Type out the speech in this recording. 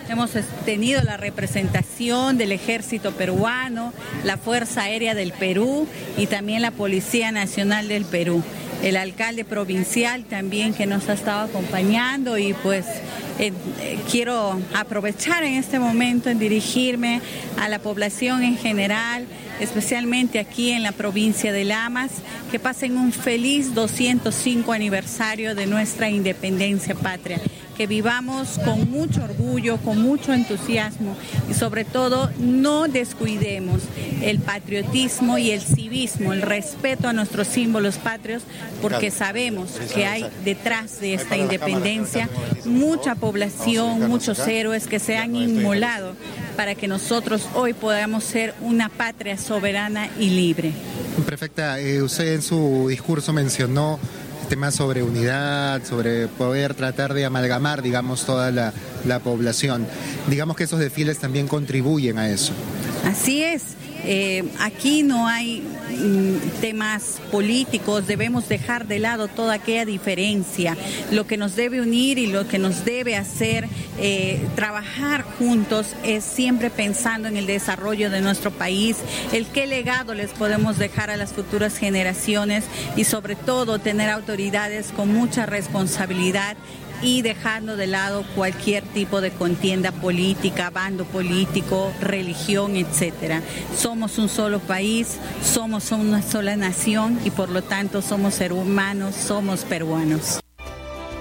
Hemos tenido la representación del Ejército peruano, la Fuerza Aérea del Perú y también la Policía Nacional del Perú. El alcalde provincial también que nos ha estado acompañando y pues quiero aprovechar en este momento en dirigirme a la población en general, especialmente aquí en la provincia de Lamas, que pasen un feliz 205 aniversario de nuestra independencia patria. Que vivamos con mucho orgullo, con mucho entusiasmo y sobre todo no descuidemos el patriotismo y el civismo, el respeto a nuestros símbolos patrios, porque sabemos que hay detrás de esta independencia mucha población, muchos héroes que se han inmolado para que nosotros hoy podamos ser una patria soberana y libre. Prefecta, usted en su discurso mencionó temas sobre unidad, sobre poder tratar de amalgamar, digamos, toda la población. Digamos que esos desfiles también contribuyen a eso. Así es. Aquí no hay temas políticos, debemos dejar de lado toda aquella diferencia. Lo que nos debe unir y lo que nos debe hacer trabajar juntos es siempre pensando en el desarrollo de nuestro país, el qué legado les podemos dejar a las futuras generaciones y sobre todo tener autoridades con mucha responsabilidad y dejando de lado cualquier tipo de contienda política, bando político, religión, etcétera. Somos un solo país, somos una sola nación y por lo tanto somos seres humanos, somos peruanos.